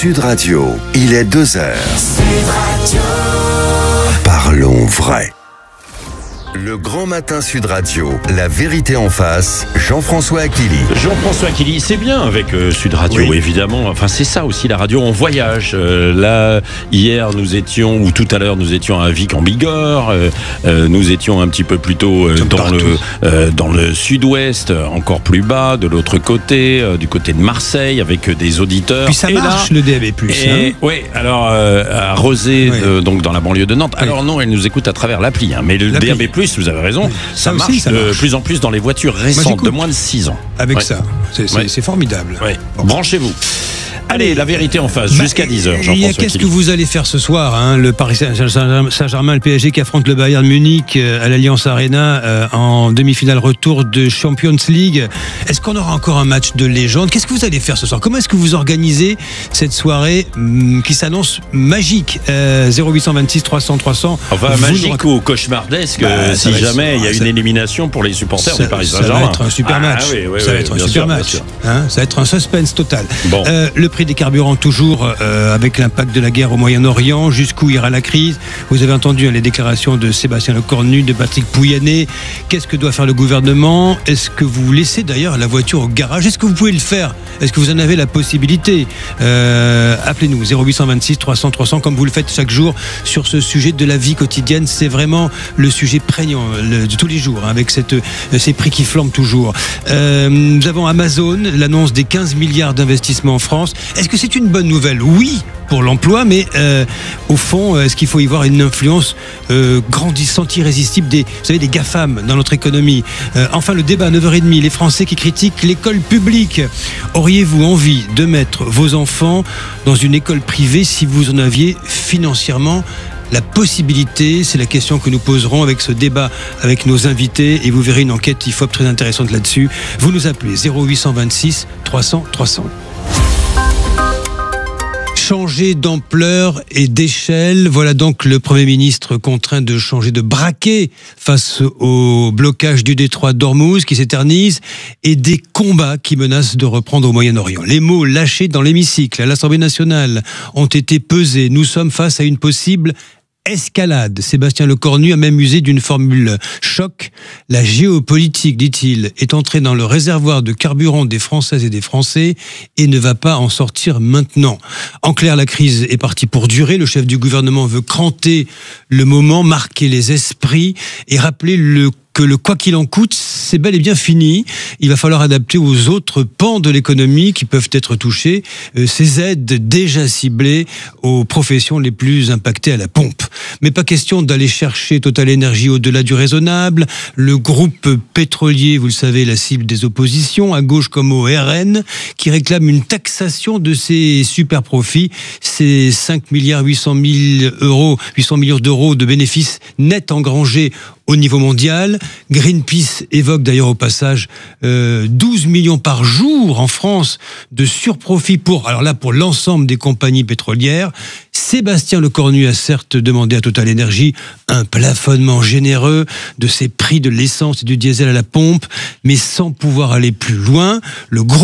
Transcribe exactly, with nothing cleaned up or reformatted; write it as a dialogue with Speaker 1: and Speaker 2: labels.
Speaker 1: Sud Radio, il est deux heures. Sud Radio. Parlons vrai. Le Grand Matin Sud Radio, la vérité en face, Jean-François Akili.
Speaker 2: Jean-François Akili, c'est bien avec euh, Sud Radio, oui. Évidemment. Enfin, c'est ça aussi, la radio, on voyage. Euh, là, hier, nous étions, ou tout à l'heure, nous étions à Vic en Bigorre. Euh, euh, nous étions un petit peu plus tôt euh, dans, le, euh, dans le sud-ouest, encore plus bas, de l'autre côté, euh, du côté de Marseille, avec des auditeurs.
Speaker 3: Puis ça
Speaker 2: et
Speaker 3: marche,
Speaker 2: là,
Speaker 3: le D A B plus.
Speaker 2: Et,
Speaker 3: hein.
Speaker 2: Oui, alors, euh, à Rosé,
Speaker 3: oui.
Speaker 2: de, donc dans la banlieue de Nantes.
Speaker 3: Oui.
Speaker 2: Alors non, elle nous écoute à travers l'appli, hein, mais le
Speaker 3: l'appli.
Speaker 2: D A B plus, vous avez raison, oui. ça, ça marche aussi, ça de marche. plus en plus dans les voitures récentes de moins de six ans.
Speaker 3: Avec
Speaker 2: ouais.
Speaker 3: ça, c'est, c'est,
Speaker 2: ouais.
Speaker 3: c'est formidable.
Speaker 2: Ouais.
Speaker 3: Bon.
Speaker 2: Branchez-vous. Allez, la vérité en face, bah, jusqu'à dix heures, Jean-François.
Speaker 3: Qu'est-ce que vous allez faire ce soir, hein, le Paris Saint-Germain, le P S G qui affronte le Bayern Munich euh, à l'Allianz Arena euh, en demi-finale retour de Champions League. Est-ce qu'on aura encore un match de légende? Qu'est-ce que vous allez faire ce soir? Comment est-ce que vous organisez cette soirée hum, qui s'annonce magique? euh, zéro huit cent vingt-six trois cents trois cents.
Speaker 2: Enfin, magique ou cauchemardesque, bah, si jamais il y a une ça, élimination pour les supporters ça, du Paris Saint-Germain.
Speaker 3: Ça va être un super match.
Speaker 2: Ah, oui, oui,
Speaker 3: ça va
Speaker 2: oui,
Speaker 3: être un
Speaker 2: super
Speaker 3: sûr, match. Hein, ça va être un suspense total.
Speaker 2: Bon.
Speaker 3: Euh, le prix des carburants toujours euh, avec l'impact de la guerre au Moyen-Orient, jusqu'où ira la crise? Vous avez entendu hein, les déclarations de Sébastien Lecornu, de Patrick Pouyanné. Qu'est-ce que doit faire le gouvernement? Est-ce que vous laissez d'ailleurs la voiture au garage? Est-ce que vous pouvez le faire? Est-ce que vous en avez la possibilité? euh, Appelez-nous zéro huit cent vingt-six trois cents trois cents comme vous le faites chaque jour sur ce sujet de la vie quotidienne. C'est vraiment le sujet prégnant le, de tous les jours hein, avec cette, ces prix qui flambent toujours. Euh, nous avons Amazon, l'annonce des quinze milliards d'investissements en France. Est-ce que c'est une bonne nouvelle? Oui, pour l'emploi, mais euh, au fond, est-ce qu'il faut y voir une influence euh, grandissante, irrésistible des, vous savez, des GAFAM dans notre économie? euh, Enfin, le débat à neuf heures trente, les Français qui critiquent l'école publique. Auriez-vous envie de mettre vos enfants dans une école privée si vous en aviez financièrement la possibilité? C'est la question que nous poserons avec ce débat avec nos invités, et vous verrez une enquête I F O P très intéressante là-dessus. Vous nous appelez zéro huit cent vingt-six trois cents trois cents. Changer d'ampleur et d'échelle, voilà donc le Premier ministre contraint de changer de braquet face au blocage du détroit d'Ormuz qui s'éternise et des combats qui menacent de reprendre au Moyen-Orient. Les mots lâchés dans l'hémicycle à l'Assemblée nationale ont été pesés. Nous sommes face à une possible escalade. Sébastien Lecornu a même usé d'une formule choc. La géopolitique, dit-il, est entrée dans le réservoir de carburant des Françaises et des Français et ne va pas en sortir maintenant. En clair, la crise est partie pour durer. Le chef du gouvernement veut cranter le moment, marquer les esprits et rappeler le que le quoi qu'il en coûte, c'est bel et bien fini. Il va falloir adapter aux autres pans de l'économie qui peuvent être touchés euh, ces aides déjà ciblées aux professions les plus impactées à la pompe. Mais pas question d'aller chercher Total Énergie au-delà du raisonnable. Le groupe pétrolier, vous le savez, la cible des oppositions, à gauche comme au R N, qui réclame une taxation de ces super profits, ces cinq milliards huit cent mille euros, huit cents millions d'euros de bénéfices nets engrangés au niveau mondial. Greenpeace évoque d'ailleurs au passage euh, douze millions par jour en France de surprofit pour, alors là, pour l'ensemble des compagnies pétrolières. Sébastien Lecornu a certes demandé à Total Énergie un plafonnement généreux de ses prix de l'essence et du diesel à la pompe, mais sans pouvoir aller plus loin. Le groupe